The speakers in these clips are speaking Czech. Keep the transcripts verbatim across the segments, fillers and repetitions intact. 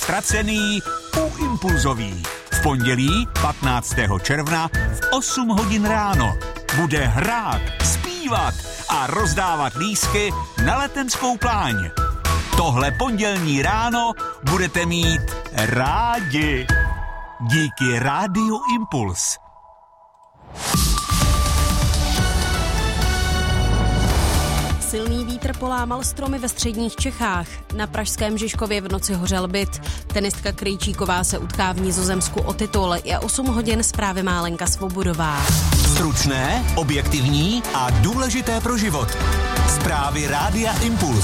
Ztracený u Impulzový. V pondělí patnáctého června v osm hodin ráno bude hrát, zpívat a rozdávat lístky na Letenskou pláň. Tohle pondělní ráno budete mít rádi. Díky Rádiu Impuls. Silný vítr polámal stromy ve středních Čechách. Na pražském Žižkově v noci hořel byt. Tenistka Krejčíková se utká v Nizozemsku o titul. Je osm hodin, zprávy má Lenka Svobodová. Stručné, objektivní a důležité pro život. Zprávy Rádia Impuls.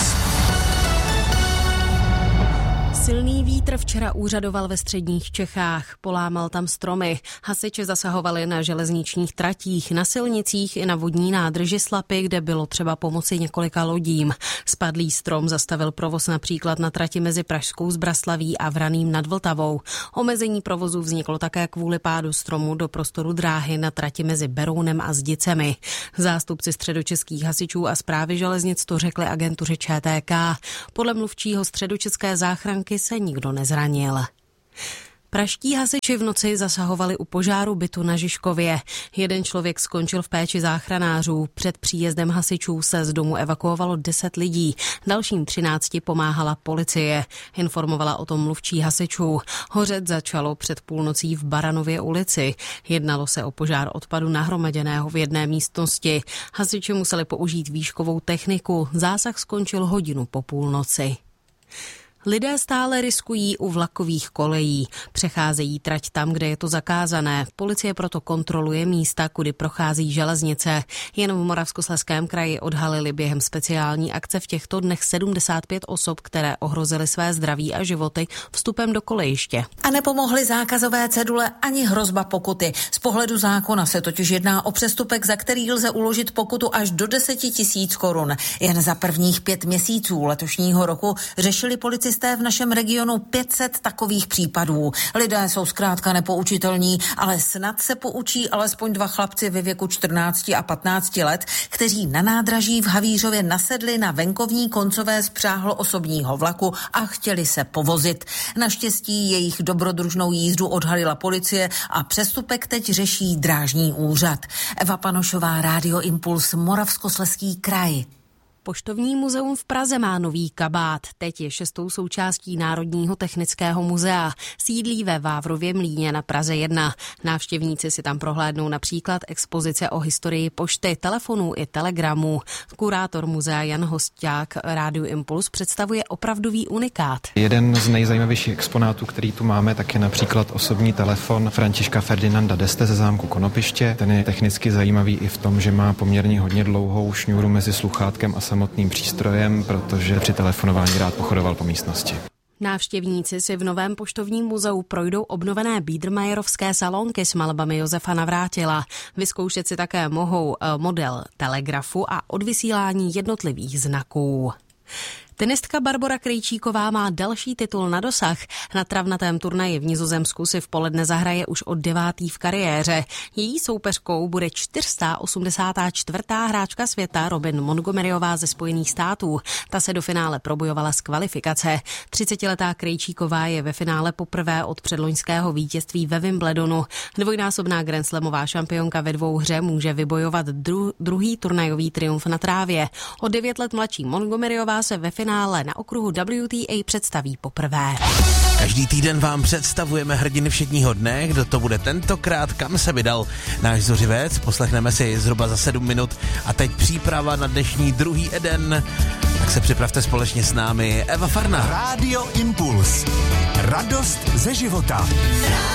Silný vítr včera úřadoval ve středních Čechách, polámal tam stromy. Hasiči zasahovali na železničních tratích, na silnicích i na vodní nádrži Slapy, kde bylo třeba pomoci několika lodím. Spadlý strom zastavil provoz například na trati mezi Pražskou Zbraslaví a Vraným nad Vltavou. Omezení provozu vzniklo také kvůli pádu stromu do prostoru dráhy na trati mezi Berounem a Zdicemi. Zástupci středočeských hasičů a správy železnic to řekli agentuře Č T K. Podle mluvčího středočeské záchranky se nikdo nezranil. Pražští hasiči v noci zasahovali u požáru bytu na Žižkově. Jeden člověk skončil v péči záchranářů. Před příjezdem hasičů se z domu evakuovalo deset lidí. Dalším třinácti pomáhala policie. Informovala o tom mluvčí hasičů. Hořet začalo před půlnocí v Baranově ulici. Jednalo se o požár odpadu nahromaděného v jedné místnosti. Hasiči museli použít výškovou techniku. Zásah skončil hodinu po půlnoci. Lidé stále riskují u vlakových kolejí. Přecházejí trať tam, kde je to zakázané. Policie proto kontroluje místa, kudy prochází železnice. Jen v Moravskoslezském kraji odhalili během speciální akce v těchto dnech sedmdesát pět osob, které ohrozily své zdraví a životy vstupem do kolejiště. A nepomohly zákazové cedule ani hrozba pokuty. Z pohledu zákona se totiž jedná o přestupek, za který lze uložit pokutu až do deseti tisíc korun. Jen za prvních pět měsíců letošního roku řešili policisté v našem regionu pět set takových případů. Lidé jsou zkrátka nepoučitelní, ale snad se poučí alespoň dva chlapci ve věku čtrnácti a patnácti let, kteří na nádraží v Havířově nasedli na venkovní koncové spřáhlo osobního vlaku a chtěli se povozit. Naštěstí jejich dobrodružnou jízdu odhalila policie a přestupek teď řeší drážní úřad. Eva Panošová, Rádio Impuls, Moravskoslezský kraj. Poštovní muzeum v Praze má nový kabát. Teď je šestou součástí Národního technického muzea. Sídlí ve Vávrově Mlýně na Praze jedna. Návštěvníci si tam prohlédnou například expozice o historii pošty, telefonů i telegramů. Kurátor muzea Jan Hosťák Rádiu Impuls představuje opravdový unikát. Jeden z nejzajímavějších exponátů, který tu máme, tak je například osobní telefon Františka Ferdinanda d'Este ze zámku Konopiště. Ten je technicky zajímavý i v tom, že má poměrně hodně dlouhou šňůru mezi sluchátkem a samotným přístrojem, protože při telefonování rád pochodoval po místnosti. Návštěvníci si v novém poštovním muzeu projdou obnovené Biedermeierovské salonky s malbami Josefa Navrátila. Vyzkoušet si také mohou model telegrafu a odvysílání jednotlivých znaků. Tenistka Barbora Krejčíková má další titul na dosah. Na travnatém turnaji v Nizozemsku si v poledne zahraje už od devátý v kariéře. Její soupeřkou bude čtyři sta osmdesátá čtvrtá hráčka světa Robin Montgomeryová ze Spojených států. Ta se do finále probojovala z kvalifikace. třicetiletá Krejčíková je ve finále poprvé od předloňského vítězství ve Wimbledonu. Dvojnásobná grandslamová šampionka ve dvouhře může vybojovat dru- druhý turnajový triumf na trávě. O devět let mladší Montgomeryová se ve finále na okruhu W T A představí poprvé. Každý týden vám představujeme hrdiny všedního dne. Kdo to bude tentokrát, kam se vydal náš Zořivec, poslechneme si zhruba za sedm minut. A teď příprava na dnešní druhý Eden. Tak se připravte společně s námi. Eva Farná. Rádio Impuls. Radost ze života.